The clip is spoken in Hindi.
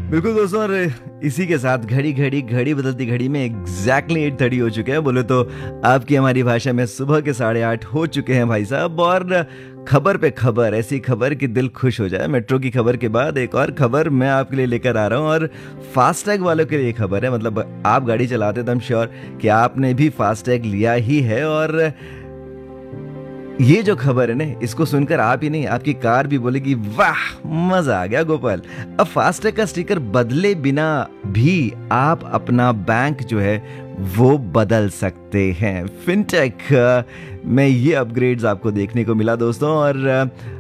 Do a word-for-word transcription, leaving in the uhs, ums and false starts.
बिल्कुल दोस्तों, और इसी के साथ घड़ी घड़ी घड़ी बदलती घड़ी में एग्जैक्टली एट थर्टी हो चुके हैं। बोले तो आपकी हमारी भाषा में सुबह के साढ़े आठ हो चुके हैं भाई साहब। और खबर पे खबर, ऐसी खबर कि दिल खुश हो जाए। मेट्रो की खबर के बाद एक और खबर मैं आपके लिए लेकर आ रहा हूँ, और फास्टैग वालों के लिए खबर है। मतलब आप गाड़ी चलाते तो हम श्योर कि आपने भी फास्टैग लिया ही है। और ये जो खबर है ना, इसको सुनकर आप ही नहीं, आपकी कार भी बोलेगी वाह मजा आ गया गोपाल। अब फास्टैग का स्टिकर बदले बिना भी आप अपना बैंक जो है वो बदल सकते हैं। फिनटेक में ये अपग्रेड्स आपको देखने को मिला दोस्तों। और